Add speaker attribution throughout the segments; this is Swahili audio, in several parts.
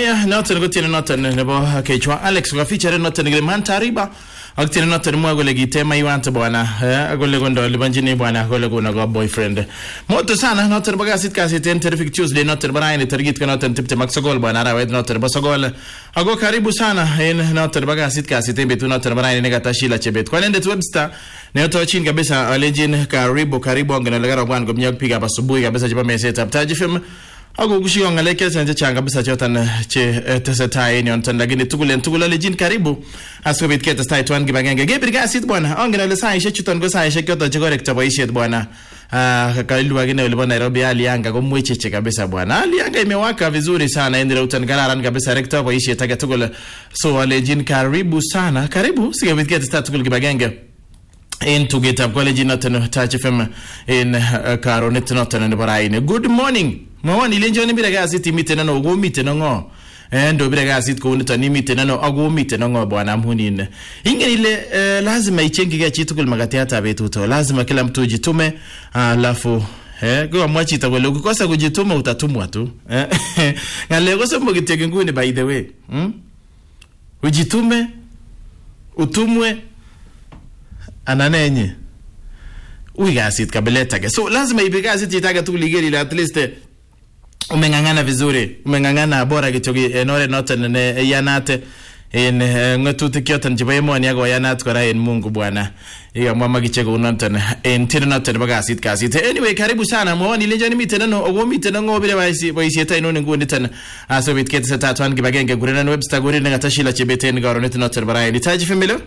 Speaker 1: noton ko tiene noton nebo kechwa Alex ko feature noton ngile Mantariba ak tiene noton mwa gole gitema iwante bwana agole gondo libanjini bwana gole gona go boyfriend moto sana noton bagasit kasiten terrific Tuesday noton baraini target ko noton tipte maksogol bwana rawet noton basogol ago karibu sana in noton bagasit kasiten betu noton baraini negatashila chebet kwa nende Webster ne to chin kabisa legend karibu angana lagara bwana gomnyak piga basubuhi kabisa jipa meseta Taji FM ago gushio ngaleke sanje changa bisa chotan che tesetai ni ontan lakini tugula legend karibu asobit keta stai twan gibagenge gebirga sit bwana ongena le sai shechuton go sai shekyoto chegorek chaboishet bwana kailu wagine ulipo Nairobi alianga go mwecheche kabisa bwana alianga imewaka vizuri sana endele utan galaran kabisa rekta boishet taga tugula so legend karibu sana karibu sigebit keta stai tugul gibagenge in to get up college noten Touch FM in karonet noten baraine. Good morning mawani lenjoni bira gazeti mitena no go mitena ngo ndo bira gazeti ko nitani mitena no ago mitena ngo bwana mhunine ingeni ile lazima ichengige chitukul magatiata betuto lazima kila mtu jitume alafu kwa mwachi tagole ukikosa kujituma utatumwa tu ngale kwa sababu kitege nguni by the way ujitume utumwe ananenye uigasit kabeleta so lazima ibigazit itaga tuligeli at least umengangana vizuri umengangana bora kichogi enore noten ne yanate in ngotuti kyotan jibayemoni yago yanat kora en Mungu bwana iya mama gichego noten en tirnoten bagasit kasit anyway karibu sana mwani lenjani mitenano ogo mitenango bile boisieta inone ngundi tan asobit ketsa tatwan gibagenge gurena Webster gurena gatashila chebeten garonet noten barayi Taji family.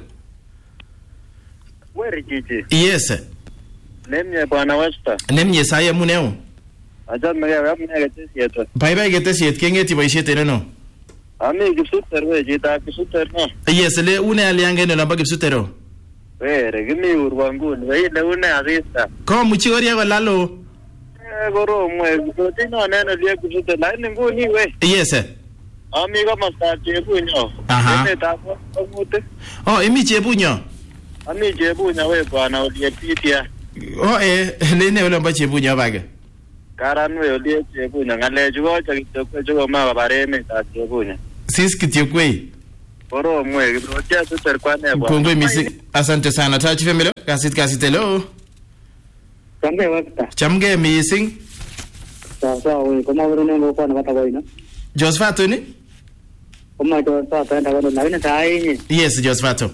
Speaker 2: Where Gigi?
Speaker 1: Yes.
Speaker 2: Nemye bwana Webster.
Speaker 1: Nemye saya muneo.
Speaker 2: Ajan mega getesiet.
Speaker 1: Bye getesiet kengeti boisiet no.
Speaker 2: Ami gipsuter we jita gipsuter no.
Speaker 1: Yes le une aliange no lamba gipsutero.
Speaker 2: Were gimi urwangun we le une arista.
Speaker 1: Ko muchiori yago lalo.
Speaker 2: Goro mwe so tino neno lie gipsuter la nguni we.
Speaker 1: Yes.
Speaker 2: Ami ga masta chebunyo.
Speaker 1: Aha.
Speaker 2: Tapo mute.
Speaker 1: Oh imi chebunyo.
Speaker 2: Ami chebunya we bwana olie pitia.
Speaker 1: Oh nene lamba chebunyo baga.
Speaker 2: Karan we olie chebunya ngale jugo chakitoko ma bareme ta chebunya.
Speaker 1: Sis kitiokwe.
Speaker 2: Goro mwe gipsuter super kwane bwana.
Speaker 1: Kongwe misi asante sana Touch family kasit hello.
Speaker 2: Kambe Webster.
Speaker 1: Chamge missing.
Speaker 2: Sasa we kama urune ngopa na bata boina.
Speaker 1: Josfato ni?
Speaker 2: Kama Josfato enda kono na ina sai.
Speaker 1: Yes Josfato.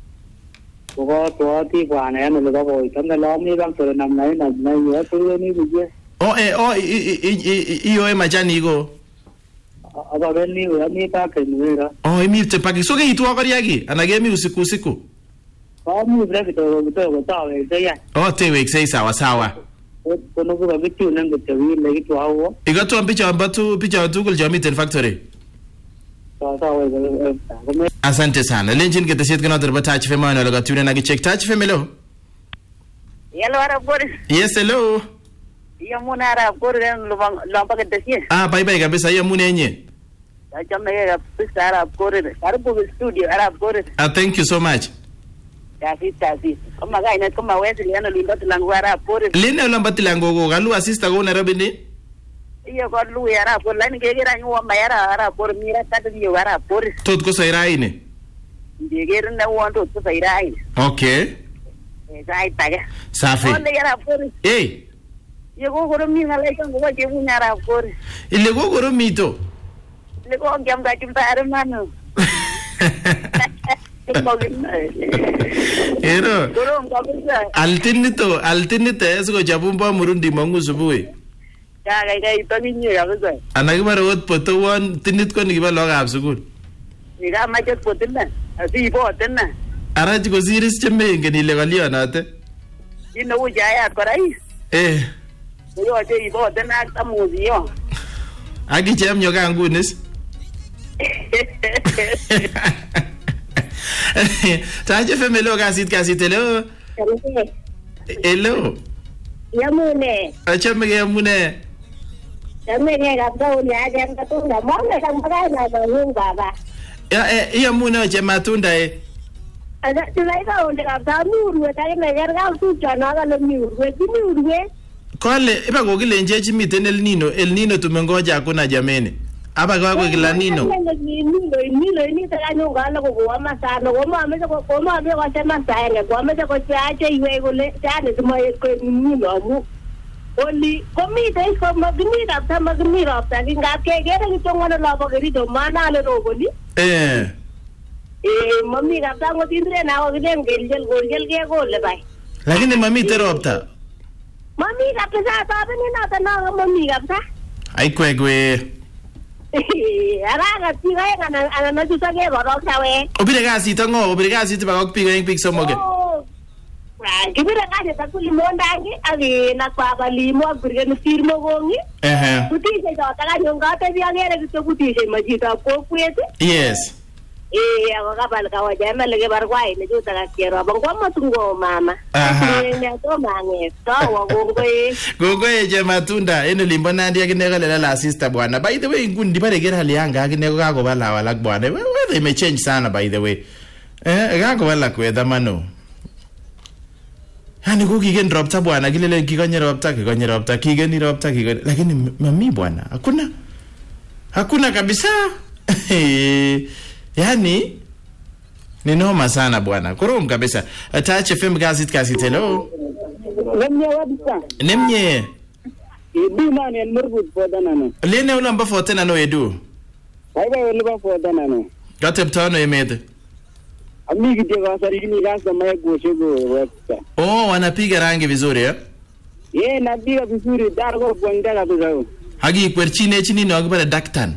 Speaker 2: Ko to ti bwana yana lo boy tamna lo mi bang to nam nai na ya to ni bije.
Speaker 1: Iyo majani go.
Speaker 2: Aba beni we mi ta ke nuera.
Speaker 1: Imi te paki so ke itu akari yaki anagemi usiku.
Speaker 2: Mi breve to tawe ya.
Speaker 1: Tewe ikisei sawa.
Speaker 2: Kono ko bitu nango tewi le kitu hawo.
Speaker 1: Igato picha watu kul Jamiten Factory. Asante sana. Lenjin getesiet kana derba Touch FM na loga tune na gicheck Touch FM hello.
Speaker 3: Hello Arab Boris.
Speaker 1: Yes hello.
Speaker 3: Iya muna Arab Boris lomba getesiet.
Speaker 1: Bye kabisa iya muna yenye.
Speaker 3: Jamna ya pista Arab Boris. Karibu studio Arab Boris.
Speaker 1: Thank you so much.
Speaker 3: Kasi. Kama gaina kama Wesley ano lindo tilangu Arab Boris.
Speaker 1: Lene lomba tilangu go galu assista go Nairobi ni.
Speaker 3: Iya ko lu ya Arab Boris lani gegera nyu wa mayara Arab Boris mira tatu yo Arab Boris.
Speaker 1: Tot ko sairaine.
Speaker 3: Gegera na wando to sairaine.
Speaker 1: Okay.
Speaker 3: Sai taga.
Speaker 1: Safi.
Speaker 3: Onde Arab Boris. Yo go goro mi ngale kan go je bu Arab Boris.
Speaker 1: Ile go goro mito.
Speaker 3: Le ko ngam ga chimta hermano.
Speaker 1: Ero. Altinito eso jabumba murundi mangu subuhi.
Speaker 3: Ga itonginyo kabisa.
Speaker 1: Anakibare ot potowon tinit ko nikiba logab sukul.
Speaker 3: Nika machet potinna. Asi potinna.
Speaker 1: Arachi ko siris chemenge ile kalionate.
Speaker 3: Ino ujaya korai. Yo je ipotinna ak tamuziyo.
Speaker 1: Akichem nyoka ngunis. Touch FM hello kasit hello. Hello.
Speaker 4: Yamune.
Speaker 1: Achame yamune.
Speaker 4: Yamune kapsa unya katunda mwana kambaka na bang baba.
Speaker 1: Yamune che matunda
Speaker 4: Ada tunaika unde kapsa murwe tayo megar ka usuchana ka murwe.
Speaker 1: Kole iba gogilenje chimiten El Nino tumengoja hakuna jameni. Aba kwa La Nino.
Speaker 4: Milo ni takanyo ngalo ko masano ko mame ko sema saenge ko mame ko chache iwe kole chane tuma ko milo mu oli komite ko magmira ta ngap kegere ni tongono labo gerito mana le roboni mami kapta ngo tindre na ko gelen gel ke ko le bai
Speaker 1: lakini mami teropta
Speaker 4: mami kapta ta beni na ta na mami kapta
Speaker 1: ai kwegwe
Speaker 4: araga tiga ana na tuta ke ro sawe
Speaker 1: obire kasi tiba ko piga ing pig somoge
Speaker 4: kibira kasi ta kulimondangi agi na kwa balimo agurge no firmo gongi kutije jota ka nyonga te biangere kito kutije majita ko kwete
Speaker 1: yes
Speaker 4: ako kapal ka wajama lege barkwai ne juta ka kiero abangwa matungo mama ne to mange to
Speaker 1: gogoe je matunda eno limbo nandi akinekalela la sister bwana by the way ngundi baregera hali yanga akineko kako bala wala bwana weather may change sana by the way kako bala kweda mano hani kukigen ropta bwana kilele kikonye ropta kigeni ropta lakini mami bwana hakuna kabisa yani ni noma sana bwana kurum kabisa Touch FM gazit hello
Speaker 2: nemye wabisa
Speaker 1: nemye
Speaker 2: edu man en murgut fodanano
Speaker 1: lene ulamba fotena no edu
Speaker 2: bye ulamba fodanano
Speaker 1: gateptano emede
Speaker 2: amigi tego sarigini gasa mai goshego wabisa
Speaker 1: wanapiga rangi vizuri
Speaker 2: napiga vizuri dargo kwenda kabisa
Speaker 1: hagi kwerchine chini no akubara daktan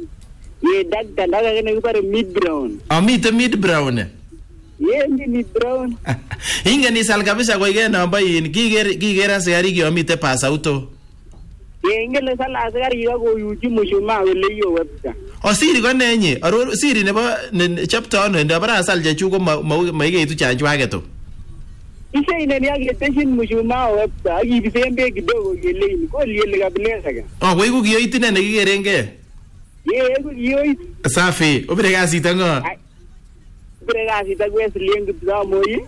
Speaker 2: daktan daga kene akubara mid brown
Speaker 1: mid brown
Speaker 2: ndi mid brown
Speaker 1: inga ni sal kabisa kwa igena ambaye kigera sigari ki amite pasa auto
Speaker 2: ingele sala sigari ko yuji mushuma wele yo websa
Speaker 1: siri ko nenye aror siri nebo chapter ono ndo bara sal je chuko maige itu chanjo age to
Speaker 2: ise ine ni age teshin mushuma websa agi bisembe kidogo gele ko liele kabisa ka
Speaker 1: we ku kiyo itine ne kigerenge
Speaker 2: ku kiyo
Speaker 1: safi obire kasi tango
Speaker 2: Bregasi ta Wesley ngibza moyi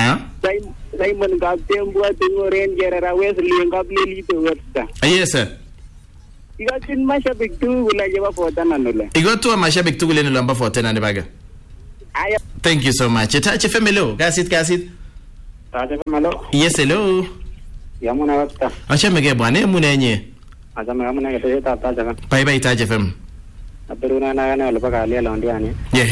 Speaker 2: Simon Gaptembo tingo ranger ra Wesley ngapleli to websa
Speaker 1: yes sir
Speaker 2: igatin mashabik tu wala jaba fotana nole
Speaker 1: igotu mashabik tu gulene lamba fotana ne baga
Speaker 2: aya
Speaker 1: thank you so much Touch FM hello gasit
Speaker 2: Touch FM hello
Speaker 1: yes hello
Speaker 2: yamuna websa
Speaker 1: achemege bwana munenye
Speaker 2: azama yamuna gete ta jaga
Speaker 1: bye Touch FM
Speaker 2: aperuna na gane alba galia londiani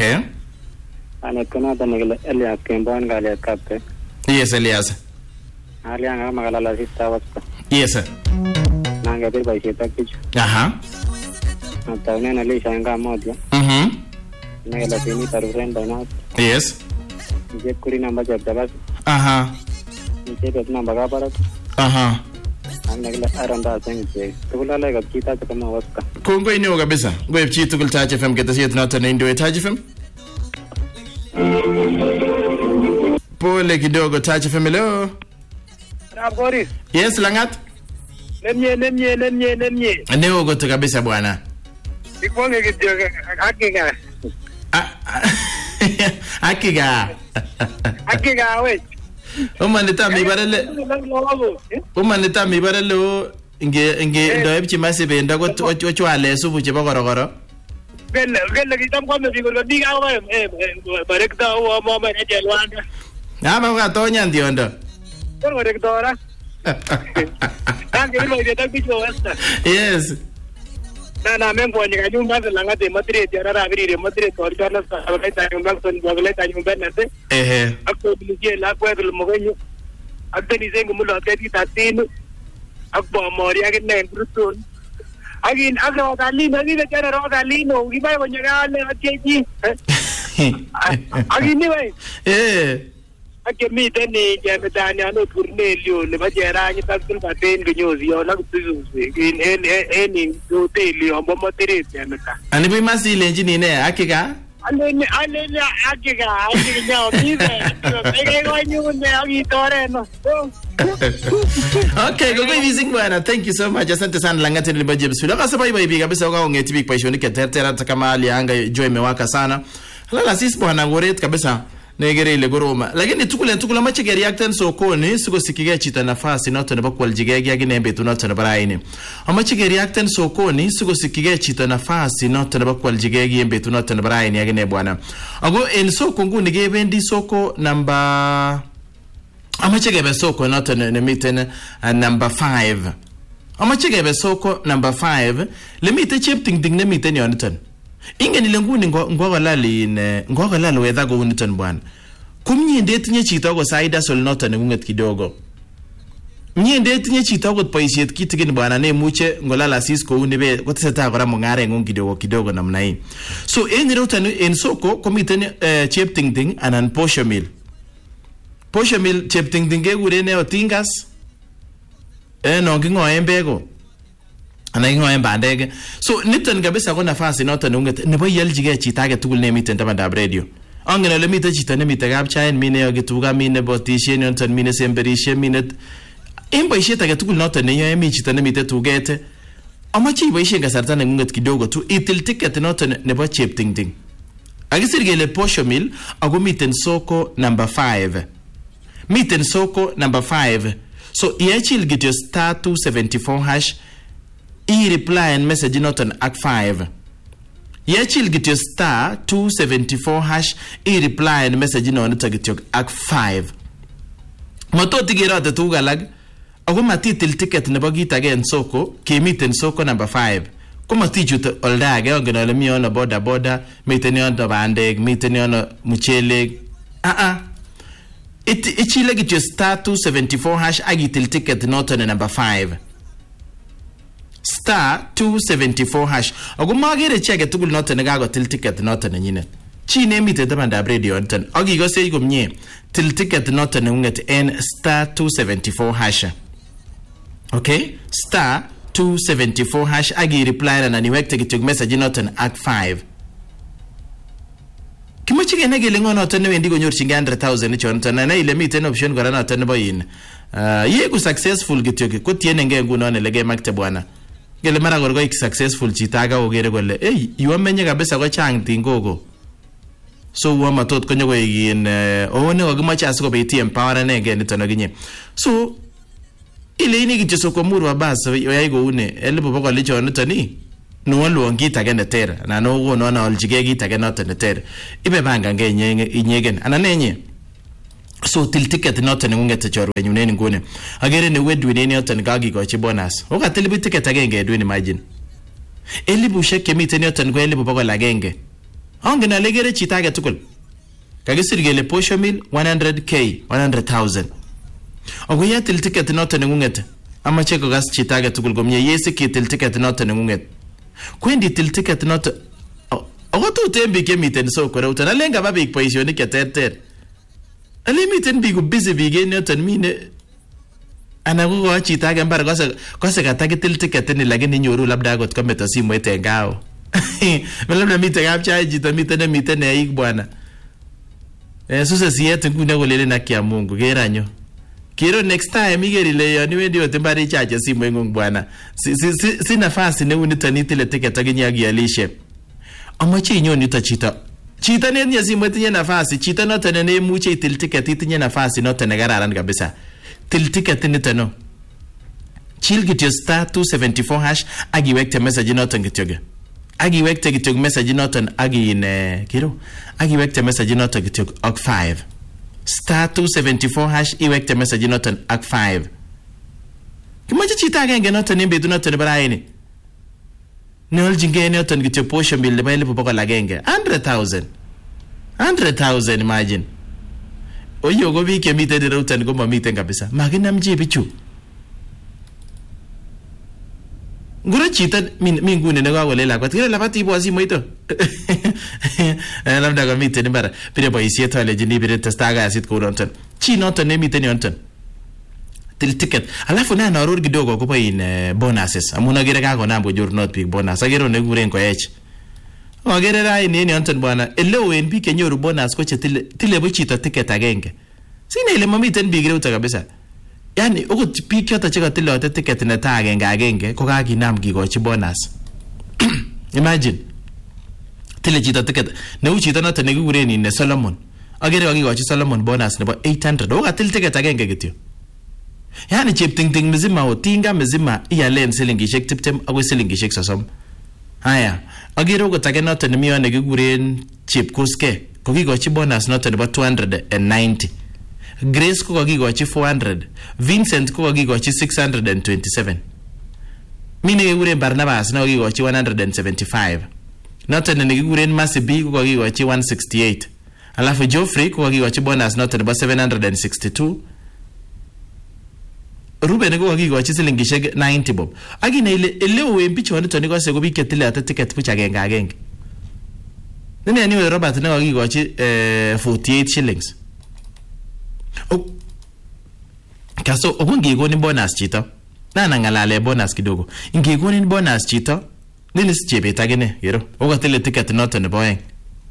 Speaker 2: ane kana tanegele Elias Kembon galia kapte
Speaker 1: yes Elias
Speaker 2: alianga magala sista wasta
Speaker 1: yes sir
Speaker 2: nanga bir bai cheta kichu ataune na lisha nga moja nagala tini tarufren dana
Speaker 1: yes
Speaker 2: je kuri namba jabdabas je bet namba ga barat nagala aranda sengje tugula lega kita kama wasta
Speaker 1: kongo inyo kabisa ngwe chitu kul Touch FM getasiye tunatana ndio Touch FM pole kidogo Touch FM hello
Speaker 2: Boris
Speaker 1: yes langat
Speaker 2: nemye
Speaker 1: ndio goto kabisa bwana
Speaker 2: ikonge kidogo akiga we
Speaker 1: umanita mi barele inge ndo ebchi masibe ndo ochwale subu chebo korokoro
Speaker 2: gele kitam kwame bigolo diga barekta o mama ne jelwanda
Speaker 1: ama ukatonya ndiondo
Speaker 2: por rektora tangi lo ide takicho westa
Speaker 1: yes
Speaker 2: na mengo ni kanyumba langa de Madrid ya rara abiri Madrid or kana sa ta nyumba son bagale ta nyumba nate akko bilije la ko el mogenyo agni zengu mulo ateti tatinu akbo mori agne bruton agin agro galino agin kera ro galino gibai bonyagale acheji agin ni we ake mi tani jametani ano turnelio le bajera ni takul baten gnyozi yo la kuzu en hotelio ambo motere jameta
Speaker 1: ani bi masile njini ne akika
Speaker 2: ale akika nyao mize ego nyune agi toreno
Speaker 1: okay go busy bwana thank you so much asante sana langate nilibaje bisula kasa bye biga bisa kwa ngeti big passion ketetera kama ali anga joy mewaka sana lala sisi bwana ngoret kabisa negere ile goroma lakini tukule amache reacten sokoni sikosikige chita nafasi noto nebo kwaljige yagine betu noto nebo raini amache reacten sokoni sikosikige chita nafasi noto nebo kwaljige betu noto nebo raini yagine bwana ago en soko nguni gebendi soko namba amache gebe soko noto nemiten number 5 amache gebe soko number 5 lemite cheptingting nemiten yoniton ingeni lenguni ngogalali wedha go uniton bwana kumnyinde tinye chito go saida sol noto nengunget kidogo mnyinde tinye chito go boisiet kitigin bwana ne muche ngolala sis ko unibe koteseta kora mongare ngung kidogo namna hii so en rotan en soko komiten cheptingting anan posho mill cheptingting gegure ne otingas no ngingoen bego anaingoen bandege so niton kabisa ko nafasi noton unget nebo yeljige chita age tugul nemiten tabandab radio angena le mite chita nemite kapchain mine yogituga mine botisien noton mine semberisien mine en boisiet age tugul noton neyoe mi chita nemite tugete amachi boisien kasarta nengunget kidogo tu itil ticket noton nebo cheptingting agisir gele posho mill ago miten soko number 5 miten soko number 5 so iachil gityo star 274 hash reply and message noton ak 5 yachil gityo star 274 hash reply and message noton gityo ak 5 matoti gerote tugalag ago matitil ticket nebo git again soko kemiten soko number 5 komatichut oldage ongen ole mi ono boda miten ono bandek miten ono muchelek ichile gityo star 274 hash agitil ticket noton number 5 star 274 hash ago magere chege tugul noton negago til ticket noton nenyinet chi nemite tabandab radio noton agigose komie til ticket noton nengunget en star 274 hash okay star 274 hash agi reply na niwekte kityo message noton ak 5 kimoche gene gele ngonoton newendi konyorchinge 100,000 chonton na ile miten option kora noton nebo yin yegu successful kityo ko tienenge ngunon lege makte bwana gele mara gorgo successful chitaga ogere gole yuamenye kabisa ko chang tingogo so wama tot konyo ko yin one ogimoche asikobeti empower nege niton aginye so ile ini kityo sokomurwa bas yoyai go une elebo bokol choniton ni no luon git age neter na no gono na oljige git age noton neter ibe banga ngenye inyegen ananenye so til ticket noton ngunget chorwenyu nen ngune agere ne wedwin ne noton gagigochi bonus o gatil bi ticket agenge edwin imagine elibu sheke miten noton go elibu bokol agenge ongen alegere chita age tukul kagisir gele posho mill 100k 100,000 ogo ya til ticket noton ngunget amache ko gas chita age tukul komye yesi ki til ticket noton ngunget kwendi til ticket noton ogo tu tembi kemiten so ko reutan alenga babik boisionik keterter ali miten bigu busy bige noton mine ana go chita age mbar kose katakitil ticket ni lakini nyoru labda got kometo simoit engao labda miten kapcha jito miten eik bwana suse siet ngune golele na kia Mungu geranyo kiro next time igerile yoni wendi otembari chache simo ngung bwana si nafasi ne unitani tile ticket aginyagi alishe amache nyoni ta chita ne nyazimo tinye nafasi chita noton ne muche itil ticket tinye nafasi noton ne gararan kabisa til ticket nitano chill git your star 274 hash agi wekte message noton gityoge agi wekte gityog message noton agi in kiro agi wekte message noton gityog ak 5 star 274 hash iwekte message noton ak 5 kimoche chita agenge noton imbedu noton baraini nol jinge noton gityog posho mill nebo elibu bokol agenge 100,000 imagine oyo go bike miten routen go mamiten kabisa maginamji bichu ngura chita min ngune ne gagolela kwa tire labati ibo asimoito labda ga miten bara pire boisiet ale jini bire testaga asit ko ronton chi noton ne miten yonton til ticket alafu na narur kidogo ko in bonuses amuna gere ga gona bojur not big bonus agero ne guren ko ech agere rai ne yonton bwana eleo en bi kenyoru bonus ko tile bo chita ticket agenge sine ile mamiten big reuta kabisa yani okot biik choto che katilote ticket ne ta agenge ko kaginam gigochi bonus imagine tile chito ticket ne u chito noto ne kiguren in Solomon agere kakikochi Solomon bonus nebo 800 okatil ticket agenge kityo. Yani cheptingting mzima otinga mzima ialen silingishek 20 akoi silingishek 30. Haya, agere okot age noton nemi yon nekikuren Chepkoske kokikochi bonus noton nebo 290. Grace ko kakikochi 400. Vincent ko kakikochi 627. Mine kekuren Barnabas na kakikochi 175. Noton nekikuren Mercy B ko kakikochi 168. Alafu Geoffrey ko kakikochi bonus noton nebo 762. Ruben ko kakikochi silingishek 90 bob. Akine ile uwen bichonito nikose ko biik chetilate ticket puch agenge. Nene niwe Robert ne kakikochi 48 shillings. Kaso ngikoni bonus chito. Na ngalale bonus kidogo. Ngikoni bonus chito, nini si chebet agine, yero. Okatile ticket noton nebo oeng.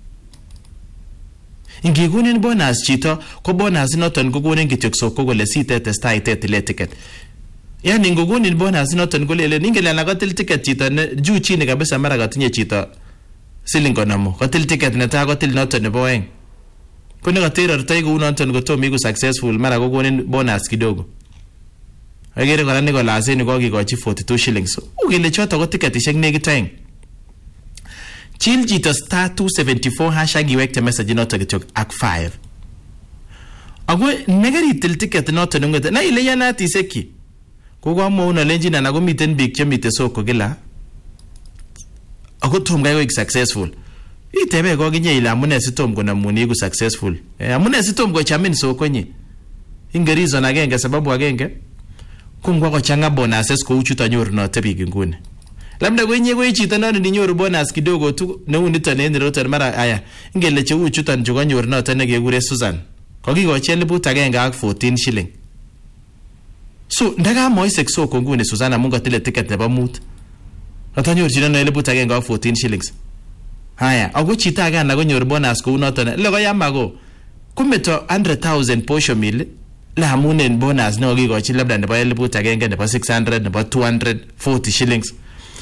Speaker 1: Ngikoni bonus chito, ko bonus noton kokonin kityok soko kole sitetestai itetile ticket. Yani ngikoni bonus noton kolele ningele nakatil ticket chito juu chini kabisa mara katinye chito siling 50. Katil ticket netaa katil noton nebo oeng. Kone katerortoi kou noton kotom iku successful mara kokonin bonus kidogo. Agere kora Nicholas ni kokikochi 42 shillings. Ukele choto ko ticketishek nekit oeng. Chill chito star 274 hashtag iwekte message noto kityok ak 5. Ako negeritil ticket noto ngete na ile yanati seki. Kokoamo una lenjin na komiten biik chemite soko kila. Ako tom kai koik successful. Itebe kokinye ile amune sitom konamuni iku successful. Amune sitom kochamin soko nyi. Inge reason agenge sababu agenge. Kungwa kochanga bonuses ko uchuta nyoru note biik nguni. Labda kwenye kwa chito nani ninyoru bonus kidogo tu na unita nene rotan mara aya. Ingele che uchuta njoka nyoru note nekekure Susan. Kokikochi 114 shilling. So ndaga moisek soko nguni Susan amunga tile ticket nebo mut. Atanyoru chino na 114 shillings. Haya, ako chita aga na konyoru bonus ko note ne. Lego yamago. Kumeto 100,000 posho mili. La amunen bonus na kokikochi labda nebo 1,000 nebo 600 nebo 240 shillings.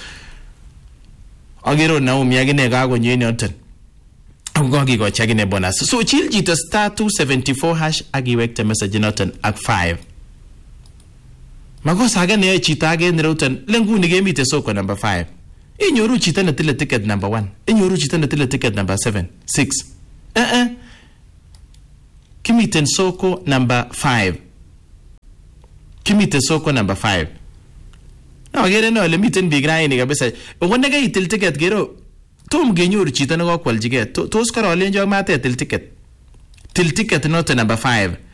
Speaker 1: Agero Naomi agine kakonyen yoton. Kokikochi agine bonus. So chill chito star 274 hash agiwekte message noton ak 5. Makosa agane yoe chito agene roton lenguni gemite soko number 5. Inyoru chito netile ticket number 1. Inyoru chito netile ticket number 7, 6. Kimiten soko number 5. Kimiten soko number 5. Na agere no le miten big raini kabisa. Wonde ga itil ticket gero tom genyoru chito ne kokwalchige. Tos karo lenjo mate til ticket. Til ticket note number 5.